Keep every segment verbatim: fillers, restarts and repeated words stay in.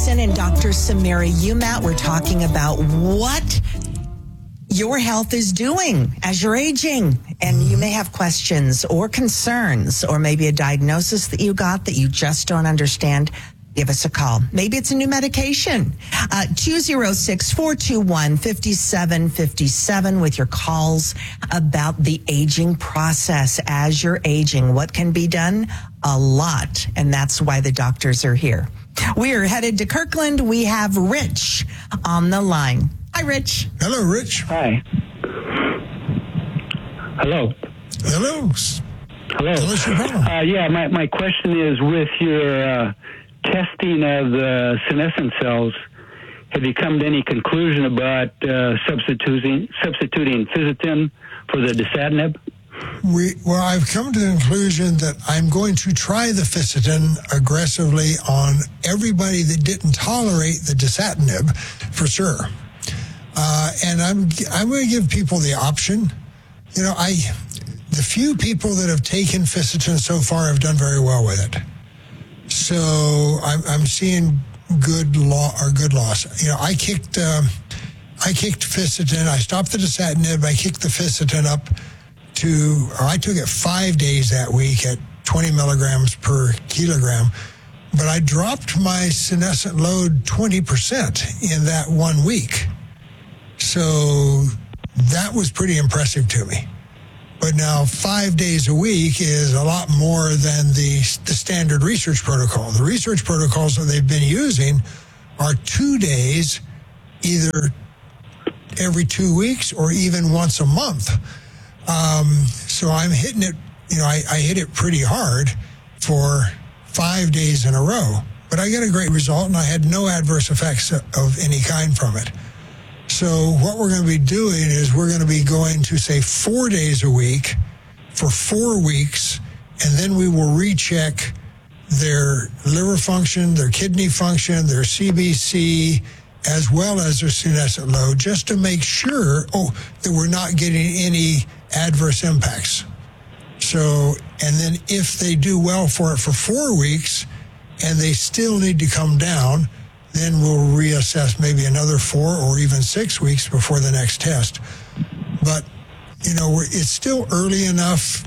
Anderson and Doctor Samira Umat. We're talking about what your health is doing as you're aging. And you may have questions or concerns or maybe a diagnosis that you got that you just don't understand. Give us a call. Maybe it's a new medication. Uh, two oh six, four two one, five seven five seven with your calls about the aging process as you're aging. What can be done? A lot. And that's why the doctors are here. We are headed to Kirkland. We have Rich on the line. Hi, Rich. Hello, Rich. Hi. Hello. Hello. Hello. Tell us your problem. Uh, yeah, my, my question is with your uh, testing of the senescent cells, have you come to any conclusion about uh, substituting substituting Fisetin for the dasatinib? We, well, I've come to the conclusion that I'm going to try the Fisetin aggressively on everybody that didn't tolerate the dasatinib, for sure. Uh, and I'm I'm going to give people the option. You know, I the few people that have taken Fisetin so far have done very well with it. So I'm I'm seeing good law or good loss. You know, I kicked uh, I kicked Fisetin. I stopped the dasatinib. I kicked the Fisetin up to, or I took it five days that week at twenty milligrams per kilogram. But I dropped my senescent load twenty percent in that one week. So that was pretty impressive to me. But now five days a week is a lot more than the, the standard research protocol. The research protocols that they've been using are two days, either every two weeks or even once a month. Um, so I'm hitting it, you know, I, I hit it pretty hard for five days in a row. But I got a great result, and I had no adverse effects of any kind from it. So what we're going to be doing is we're going to be going to, say, four days a week for four weeks, and then we will recheck their liver function, their kidney function, their C B C, as well as their senescent load, just to make sure, oh, that we're not getting any adverse impacts. So, and then if they do well for it for four weeks and they still need to come down, then we'll reassess maybe another four or even six weeks before the next test. But, you know, we're, it's still early enough.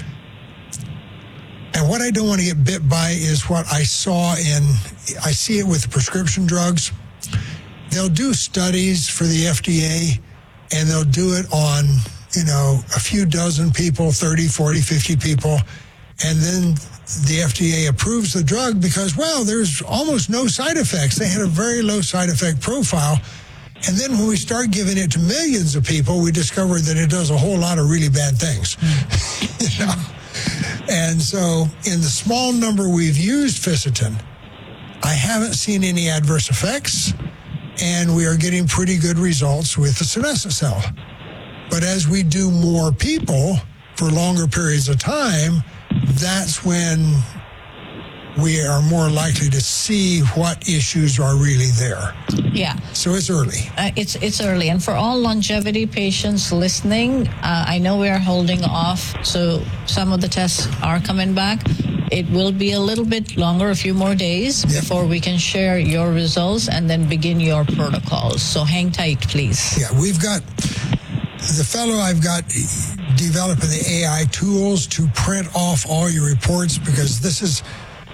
And what I don't want to get bit by is what I saw in, I see it with prescription drugs. They'll do studies for the F D A, and they'll do it on, you know, a few dozen people, thirty, forty, fifty people. And then the F D A approves the drug because, well, there's almost no side effects. They had a very low side effect profile. And then when we start giving it to millions of people, we discover that it does a whole lot of really bad things. You know? And so in the small number we've used Fisetin, I haven't seen any adverse effects, and we are getting pretty good results with the senescent cell. But as we do more people for longer periods of time, that's when we are more likely to see what issues are really there. Yeah. So it's early. Uh, it's it's early. And for all longevity patients listening, uh, I know we are holding off, so some of the tests are coming back. It will be a little bit longer, a few more days, yep, before we can share your results and then begin your protocols. So hang tight, please. Yeah, we've got the fellow I've got developing the A I tools to print off all your reports, because this is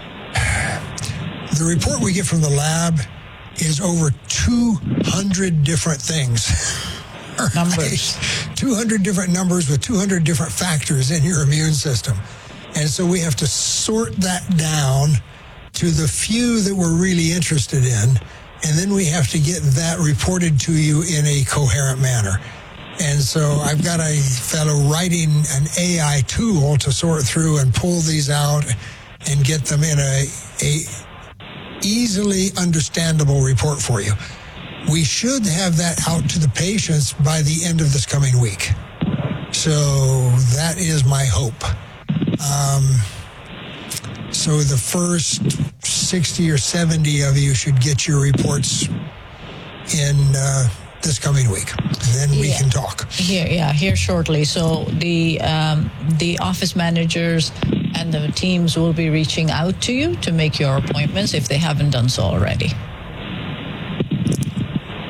the report we get from the lab is over two hundred different things. Numbers. two hundred different numbers with two hundred different factors in your immune system. And so we have to sort that down to the few that we're really interested in, and then we have to get that reported to you in a coherent manner. And so I've got a fellow writing an A I tool to sort through and pull these out and get them in a, a easily understandable report for you. We should have that out to the patients by the end of this coming week. So that is my hope. Um, so the first sixty or seventy of you should get your reports in uh, this coming week. Then we yeah. can talk. Here, yeah, here shortly. So the um, the office managers and the teams will be reaching out to you to make your appointments if they haven't done so already.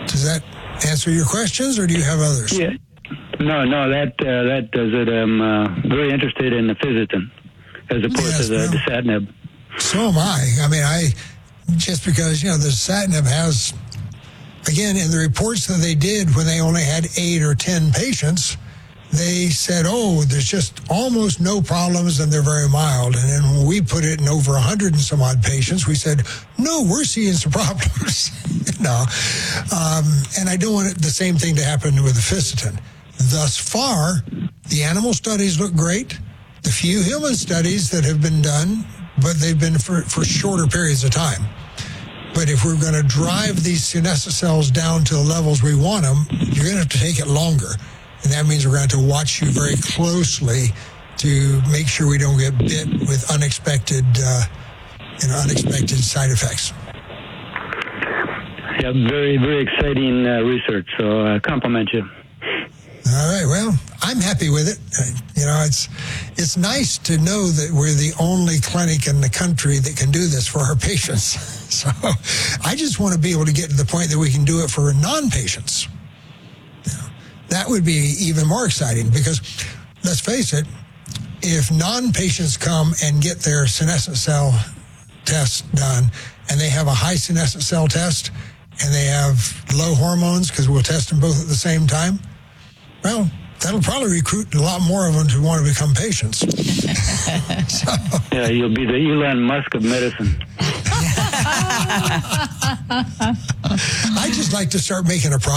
Does that answer your questions, or do you have others? Yeah. No, no, that uh, that does it. I'm uh, very interested in the Physician as opposed Yes, to the well, dasatinib. So am I. I mean, I, just because, you know, the dasatinib has, again, in the reports that they did when they only had eight or ten patients, they said, oh, there's just almost no problems and they're very mild. And then when we put it in over one hundred and some odd patients, we said, no, we're seeing some problems. you know, um, and I don't want it, the same thing to happen with the Physician. Thus far, the animal studies look great. The few human studies that have been done, but they've been for, for shorter periods of time. But if we're going to drive these senescent cells down to the levels we want them, you're going to have to take it longer. And that means we're going to have to watch you very closely to make sure we don't get bit with unexpected, uh, you know, unexpected side effects. Yeah, very, very exciting uh, research. So I uh, compliment you. All right. Well, I'm happy with it. Uh, you know, it's it's nice to know that we're the only clinic in the country that can do this for our patients. So I just want to be able to get to the point that we can do it for non-patients. You know, that would be even more exciting because, let's face it, if non-patients come and get their senescent cell test done and they have a high senescent cell test and they have low hormones because we'll test them both at the same time, well, that'll probably recruit a lot more of them to want to become patients. so. Yeah, you'll be the Elon Musk of medicine. I just like to start making a profit.